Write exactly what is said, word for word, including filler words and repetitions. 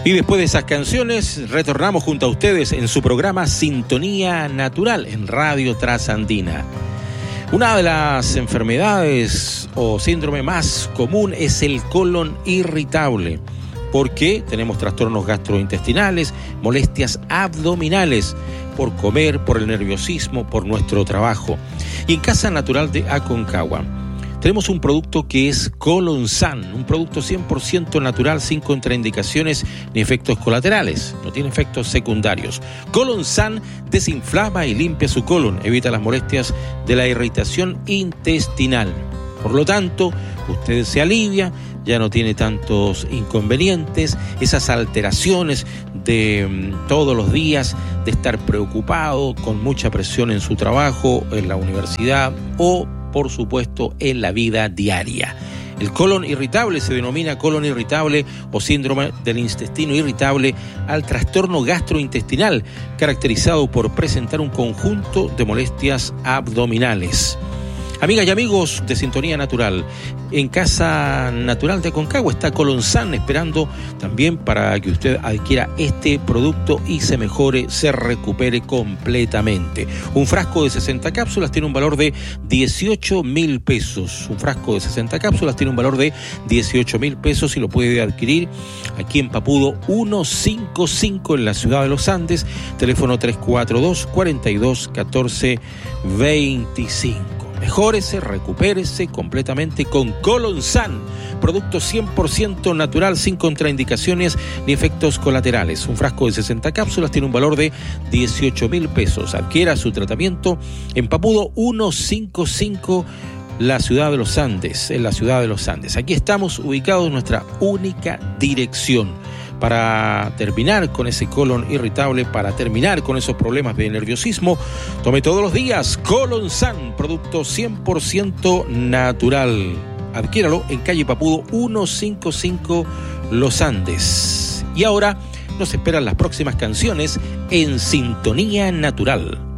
Y después de esas canciones, retornamos junto a ustedes en su programa Sintonía Natural en Radio Trasandina. Una de las enfermedades o síndrome más común es el colon irritable, porque tenemos trastornos gastrointestinales, molestias abdominales, por comer, por el nerviosismo, por nuestro trabajo. Y en Casa Natural de Aconcagua tenemos un producto que es Colonsan, un producto cien por ciento natural, sin contraindicaciones ni efectos colaterales, no tiene efectos secundarios. Colonsan desinflama y limpia su colon, evita las molestias de la irritación intestinal. Por lo tanto, usted se alivia, ya no tiene tantos inconvenientes, esas alteraciones de um, todos los días, de estar preocupado, con mucha presión en su trabajo, en la universidad o, por supuesto, en la vida diaria. El colon irritable se denomina colon irritable o síndrome del intestino irritable al trastorno gastrointestinal, caracterizado por presentar un conjunto de molestias abdominales. Amigas y amigos de Sintonía Natural, en Casa Natural de Aconcagua está Colonsan esperando también para que usted adquiera este producto y se mejore, se recupere completamente. Un frasco de sesenta cápsulas tiene un valor de dieciocho mil pesos. Un frasco de sesenta cápsulas tiene un valor de dieciocho mil pesos y lo puede adquirir aquí en Papudo ciento cincuenta y cinco en la ciudad de los Andes. Teléfono tres cuatro dos, cuatro dos, uno cuatro, dos cinco. Mejórese, recupérese completamente con Colonsan, producto cien por ciento natural, sin contraindicaciones ni efectos colaterales. Un frasco de sesenta cápsulas tiene un valor de dieciocho mil pesos. Adquiera su tratamiento en Papudo ciento cincuenta y cinco, la ciudad de los Andes, en la ciudad de los Andes. Aquí estamos ubicados en nuestra única dirección. Para terminar con ese colon irritable, para terminar con esos problemas de nerviosismo, tome todos los días Colonsan, producto cien por ciento natural. Adquiéralo en calle Papudo ciento cincuenta y cinco, Los Andes. Y ahora nos esperan las próximas canciones en Sintonía Natural.